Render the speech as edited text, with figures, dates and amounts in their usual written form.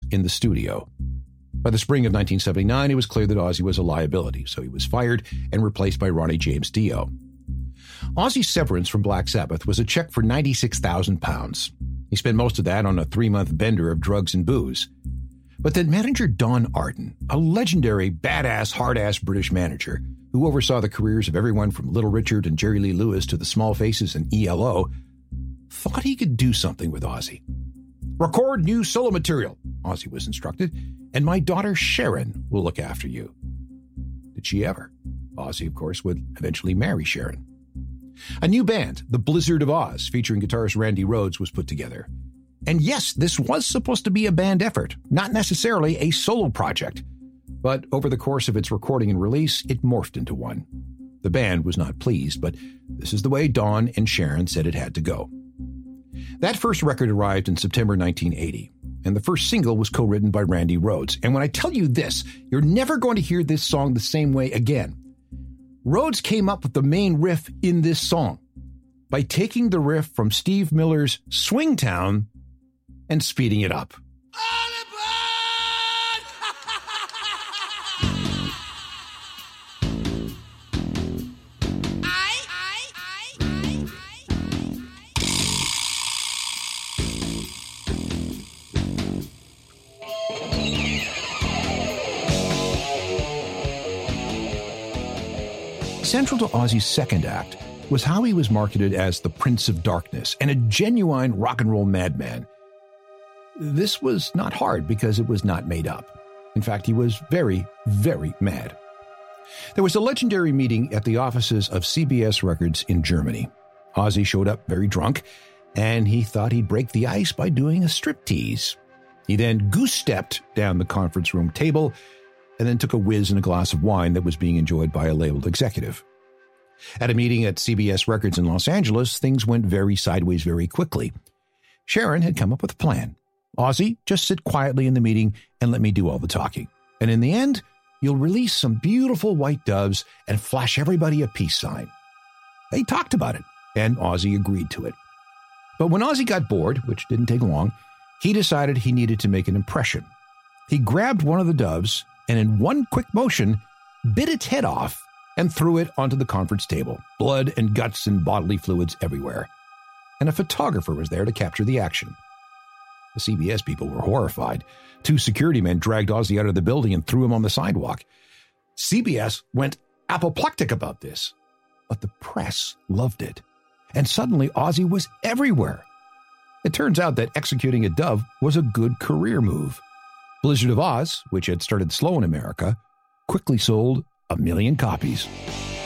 in the studio. By the spring of 1979, it was clear that Ozzy was a liability, so he was fired and replaced by Ronnie James Dio. Ozzy's severance from Black Sabbath was a check for £96,000. He spent most of that on a 3-month bender of drugs and booze. But then manager Don Arden, a legendary, badass, hard-ass British manager who oversaw the careers of everyone from Little Richard and Jerry Lee Lewis to the Small Faces and ELO, thought he could do something with Ozzy. "Record new solo material," Ozzy was instructed, "and my daughter Sharon will look after you." Did she ever? Ozzy, of course, would eventually marry Sharon. A new band, the Blizzard of Oz, featuring guitarist Randy Rhoads, was put together. And yes, this was supposed to be a band effort, not necessarily a solo project. But over the course of its recording and release, it morphed into one. The band was not pleased, but this is the way Don and Sharon said it had to go. That first record arrived in September 1980, and the first single was co-written by Randy Rhoads. And when I tell you this, you're never going to hear this song the same way again. Rhoads came up with the main riff in this song by taking the riff from Steve Miller's Swingtown and speeding it up. Central to Ozzy's second act was how he was marketed as the Prince of Darkness and a genuine rock and roll madman. This was not hard because it was not made up. In fact, he was very, very mad. There was a legendary meeting at the offices of CBS Records in Germany. Ozzy showed up very drunk, and he thought he'd break the ice by doing a striptease. He then goose-stepped down the conference room table and then took a whiz in a glass of wine that was being enjoyed by a labeled executive. At a meeting at CBS Records in Los Angeles, things went very sideways very quickly. Sharon had come up with a plan. "Ozzy, just sit quietly in the meeting and let me do all the talking. And in the end, you'll release some beautiful white doves and flash everybody a peace sign." They talked about it, and Ozzy agreed to it. But when Ozzy got bored, which didn't take long, he decided he needed to make an impression. He grabbed one of the doves and in one quick motion, bit its head off and threw it onto the conference table, blood and guts and bodily fluids everywhere. And a photographer was there to capture the action. The CBS people were horrified. 2 security men dragged Ozzy out of the building and threw him on the sidewalk. CBS went apoplectic about this, but the press loved it. And suddenly Ozzy was everywhere. It turns out that executing a dove was a good career move. Blizzard of Oz, which had started slow in America, quickly sold 1 million copies.